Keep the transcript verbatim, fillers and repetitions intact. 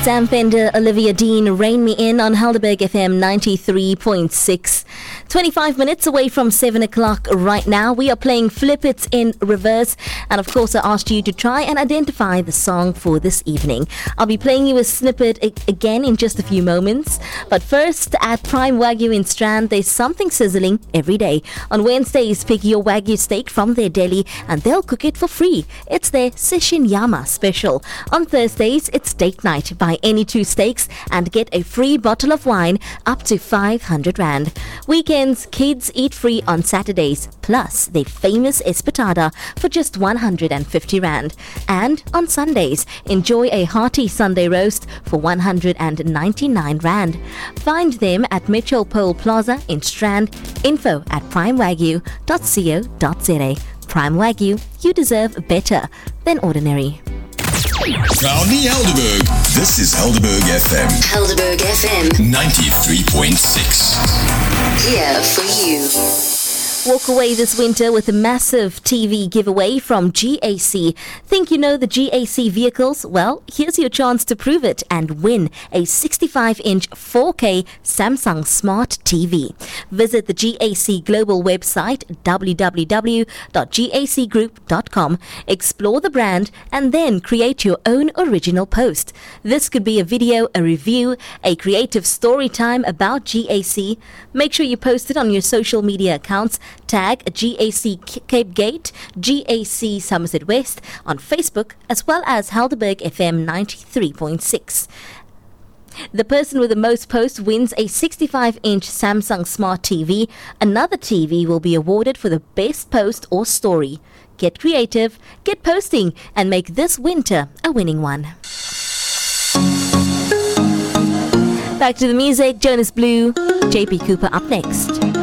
Sam Fender, Olivia Dean, Rain Me In on Helderberg F M ninety-three point six. twenty-five minutes away from seven o'clock right now. We are playing Flip It in Reverse. And of course, I asked you to try and identify the song for this evening. I'll be playing you a snippet a- again in just a few moments. But first, at Prime Wagyu in Strand, there's something sizzling every day. On Wednesdays, pick your Wagyu steak from their deli and they'll cook it for free. It's their Sishin Yama special. On Thursdays, it's date night. Buy any two steaks and get a free bottle of wine up to five hundred rand. Weekends, kids eat free on Saturdays, plus their famous espetada for just one hundred fifty rand. And on Sundays, enjoy a hearty Sunday roast for one hundred ninety-nine rand. Find them at Mitchell Pole Plaza in Strand. Info at prime wagyu dot co dot za. Prime Wagyu, you deserve better than ordinary. Proudly Helderberg. This is Helderberg F M. Helderberg F M ninety-three point six. Here for you. Walk away this winter with a massive T V giveaway from G A C. Think you know the G A C vehicles? Well, here's your chance to prove it and win a sixty-five inch four K Samsung Smart T V. Visit the G A C global website w w w dot g a c group dot com, explore the brand and then create your own original post. This could be a video, a review, a creative story time about G A C. Make sure you post it on your social media accounts. Tag G A C Cape Gate, G A C Somerset West on Facebook, as well as Helderberg F M ninety-three point six. The person with the most posts wins a sixty-five inch Samsung Smart T V. Another T V will be awarded for the best post or story. Get creative, get posting, and make this winter a winning one. Back to the music, Jonas Blue, J P Cooper up next.